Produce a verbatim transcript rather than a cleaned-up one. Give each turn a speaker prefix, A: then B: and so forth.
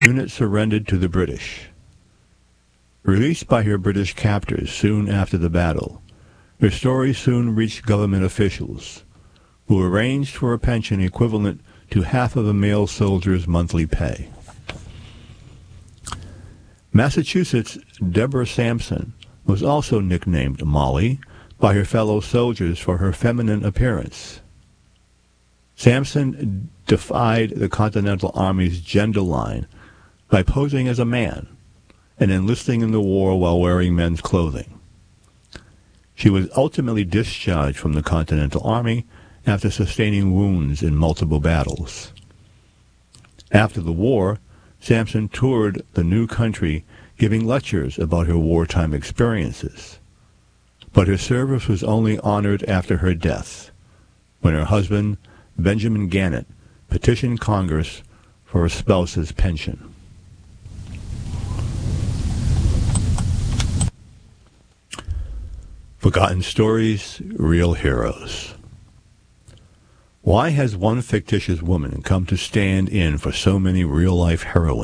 A: unit surrendered to the British. Released by her British captors soon after the battle, her story soon reached government officials, who arranged for a pension equivalent to half of a male soldier's monthly pay. Massachusetts' Deborah Sampson was also nicknamed Molly by her fellow soldiers for her feminine appearance. Sampson defied the Continental Army's gender line by posing as a man and enlisting in the war while wearing men's clothing. She was ultimately discharged from the Continental Army after sustaining wounds in multiple battles. After the war, Sampson toured the new country giving lectures about her wartime experiences. But her service was only honored after her death, when her husband, Benjamin Gannett, petitioned Congress for a spouse's pension. Forgotten Stories, Real Heroes. Why has one fictitious woman come to stand in for so many real-life heroines?